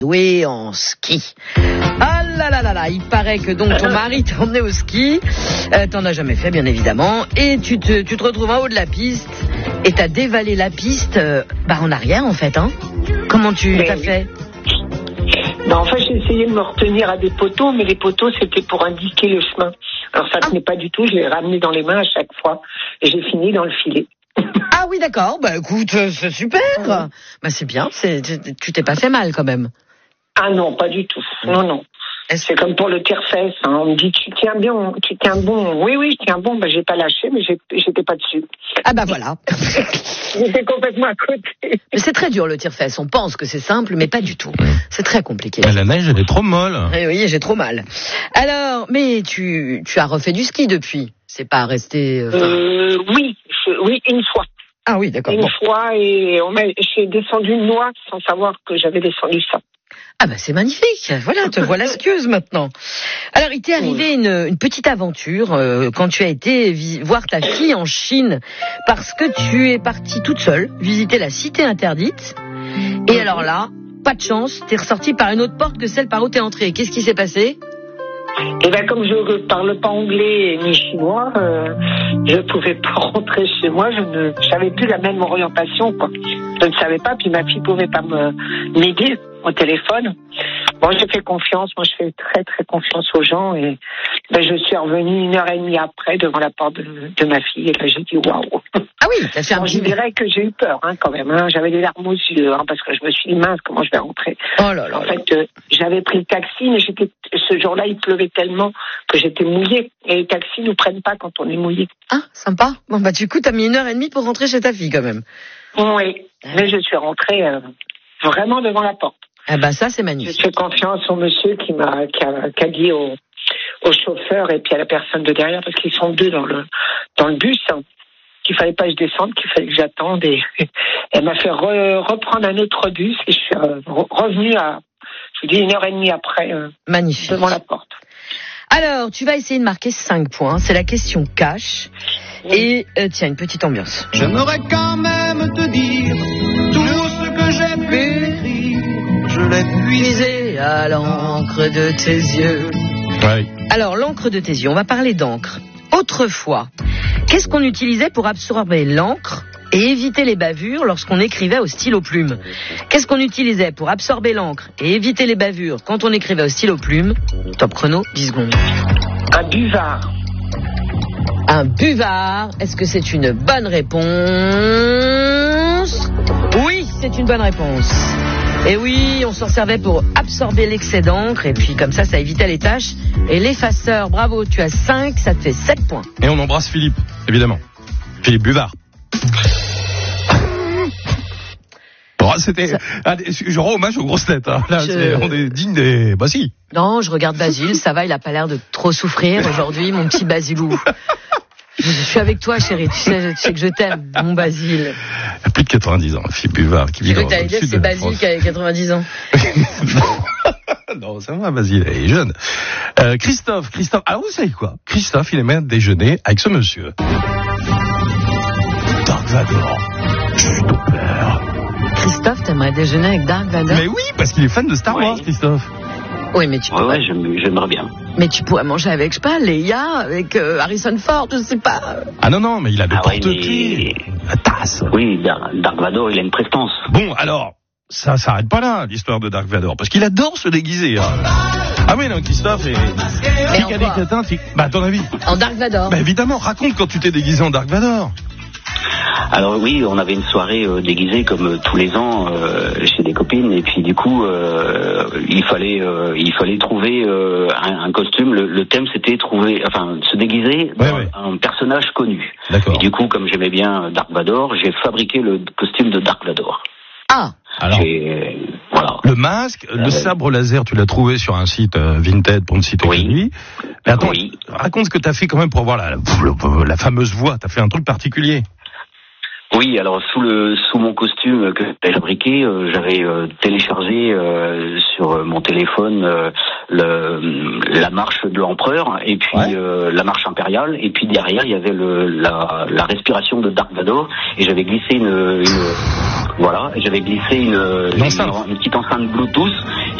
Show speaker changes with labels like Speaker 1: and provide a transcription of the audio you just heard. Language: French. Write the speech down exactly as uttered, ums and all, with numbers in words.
Speaker 1: Oui, en ski. Ah là là là là, il paraît que donc ton mari t'a emmené au ski, euh, t'en as jamais fait bien évidemment, et tu te, tu te retrouves en haut de la piste, et t'as dévalé la piste, euh, bah en arrière en fait, hein. Comment tu
Speaker 2: mais,
Speaker 1: t'as fait?
Speaker 2: Ben, en fait, j'ai essayé de me retenir à des poteaux, mais les poteaux c'était pour indiquer le chemin. Alors ça tenait ah. pas du tout, je l'ai ramené dans les mains à chaque fois, et j'ai fini dans le filet.
Speaker 1: Ah oui d'accord, bah écoute, c'est super, mmh. bah c'est bien, c'est, tu t'es pas fait mal quand même.
Speaker 2: Ah non, pas du tout. Non, non. C'est comme pour le tire-fesse. Hein. On me dit, tu tiens bien, tu tiens bon. Oui, oui, je tiens bon. Ben, j'ai pas lâché, mais j'ai, j'étais pas dessus.
Speaker 1: Ah bah voilà.
Speaker 2: J'étais complètement à côté.
Speaker 1: Mais c'est très dur le tire-fesse. On pense que c'est simple, mais pas du tout. C'est très compliqué.
Speaker 3: Mais la neige, elle est trop molle.
Speaker 1: Oui, oui, j'ai trop mal. Alors, mais tu, tu as refait du ski depuis. C'est pas resté...
Speaker 2: Euh, euh, oui, je, oui, une fois.
Speaker 1: Ah oui, d'accord.
Speaker 2: Une
Speaker 1: bon.
Speaker 2: fois, et on m'a, j'ai descendu une noix sans savoir que j'avais descendu ça.
Speaker 1: Ah bah c'est magnifique, voilà, te voilà skieuse maintenant. Alors il t'est arrivé une, une petite aventure euh, quand tu as été vi- voir ta fille en Chine, parce que tu es partie toute seule visiter la cité interdite, et alors là, pas de chance, t'es ressortie par une autre porte que celle par où t'es entrée. Qu'est-ce qui s'est passé ?
Speaker 2: Et ben comme je ne parle pas anglais ni chinois, euh, je ne pouvais pas rentrer chez moi. Je ne j'avais plus la même orientation, quoi. Je ne savais pas, puis ma fille pouvait pas me m'aider au téléphone. Moi, j'ai fait confiance. Moi, je fais très très confiance aux gens, et ben, je suis revenue une heure et demie après devant la porte de, de ma fille, et là j'ai dit waouh.
Speaker 1: Ah oui, t'as fait un
Speaker 2: petit. Je dirais que j'ai eu peur, hein, quand même. Hein. J'avais des larmes aux yeux, hein, parce que je me suis dit mince, comment je vais rentrer.
Speaker 1: Oh là là.
Speaker 2: En fait, euh, j'avais pris le taxi, mais j'étais ce jour-là, il pleuvait tellement que j'étais mouillée. Et les taxis nous prennent pas quand on est mouillé.
Speaker 1: Ah, sympa. Bon bah du coup, t'as mis une heure et demie pour rentrer chez ta fille quand même.
Speaker 2: Oui, mais je suis rentrée euh, vraiment devant la porte.
Speaker 1: Ah bah ça, c'est magnifique.
Speaker 2: Je fais confiance au monsieur qui m'a qui a, qui a dit au, au chauffeur et puis à la personne de derrière, parce qu'ils sont deux dans le dans le bus, hein, qu'il fallait pas que je descende, qu'il fallait que j'attende, et elle m'a fait re, reprendre un autre bus, et je suis euh, revenue à, je vous dis, une heure et demie après, euh,
Speaker 1: magnifique, devant
Speaker 2: la porte.
Speaker 1: Alors, tu vas essayer de marquer cinq points, c'est la question cash, oui. Et euh, tiens, une petite ambiance.
Speaker 4: J'aimerais quand même te dire tout ce que j'ai pu écrire, je l'ai puisé
Speaker 1: à l'encre de tes yeux.
Speaker 3: Ouais.
Speaker 1: Alors, l'encre de tes yeux, on va parler d'encre. Autrefois, qu'est-ce qu'on utilisait pour absorber l'encre et éviter les bavures lorsqu'on écrivait au stylo plume? Qu'est-ce qu'on utilisait pour absorber l'encre et éviter les bavures quand on écrivait au stylo plume? Top chrono, dix secondes.
Speaker 2: Un buvard.
Speaker 1: Un buvard. Est-ce que c'est une bonne réponse? Oui, c'est une bonne réponse. Et oui, on s'en servait pour absorber l'excès d'encre, et puis comme ça, ça évitait les taches et l'effaceur. Bravo, tu as cinq, ça te fait sept points.
Speaker 3: Et on embrasse Philippe, évidemment. Philippe Buvard. Bon, c'était, ça... allez, je rends hommage aux grosses têtes, hein. Là, je... c'est, on est digne des, bah si.
Speaker 1: Non, je regarde Basile, ça va, il a pas l'air de trop souffrir aujourd'hui, mon petit Basilou. Je suis avec toi, chérie, tu sais, tu sais que je t'aime, mon Basile.
Speaker 3: Il a plus de quatre-vingt-dix ans, Philippe Buvard, qui vit dans le sud de la France.
Speaker 1: C'est Basile qui a quatre-vingt-dix ans.
Speaker 3: Non, ça va, Basile, il est jeune. Euh, Christophe, Christophe, alors vous savez quoi? Christophe, il aimait déjeuner avec ce monsieur. Dark Vador, j'ai tout peur.
Speaker 1: Christophe, t'aimerais déjeuner avec Dark Vador?
Speaker 3: Mais oui, parce qu'il est fan de Star Wars, ouais. Christophe.
Speaker 1: Oui, mais tu
Speaker 5: ouais,
Speaker 1: pourrais...
Speaker 5: ouais, j'aimerais bien.
Speaker 1: Mais tu pourrais manger avec, je sais pas, Leia, avec euh, Harrison Ford, je sais pas.
Speaker 3: Ah non, non, mais il a des ah porte-clés.
Speaker 5: Ouais, mais... La tasse. Oui, Dark Vador, il a une prestance.
Speaker 3: Bon, alors, ça s'arrête pas là, l'histoire de Dark Vador, parce qu'il adore se déguiser. Hein. Ah oui, non, Christophe est...
Speaker 1: Mais en quoi ?
Speaker 3: Crétin, t... Bah, à ton avis.
Speaker 1: En Dark Vador.
Speaker 3: Bah, évidemment, raconte quand tu t'es déguisé en Dark Vador.
Speaker 5: Alors oui, on avait une soirée euh, déguisée comme euh, tous les ans euh, chez des copines, et puis du coup euh, il fallait euh, il fallait trouver euh, un, un costume. Le, le thème c'était trouver, enfin se déguiser
Speaker 3: ouais,
Speaker 5: dans
Speaker 3: ouais.
Speaker 5: un personnage connu.
Speaker 3: D'accord.
Speaker 5: Et du coup, comme j'aimais bien Dark Vador, j'ai fabriqué le costume de Dark Vador.
Speaker 1: Ah.
Speaker 3: Alors.
Speaker 5: J'ai, voilà.
Speaker 3: Le masque, euh, le sabre laser, tu l'as trouvé sur un site euh, Vinted pour ne citer que lui. Mais attends,
Speaker 5: oui.
Speaker 3: Raconte ce que t'as fait quand même pour avoir la, la, la fameuse voix. T'as fait un truc particulier.
Speaker 5: Oui, alors sous le sous mon costume que j'avais fabriqué, euh, j'avais euh, téléchargé euh, sur euh, mon téléphone euh, le, la marche de l'empereur et puis ouais. euh, la marche impériale, et puis derrière il y avait le, la, la respiration de Dark Vador, et j'avais glissé une, une, Voilà, et j'avais glissé une, une,
Speaker 3: Une enceinte.
Speaker 5: une petite enceinte Bluetooth.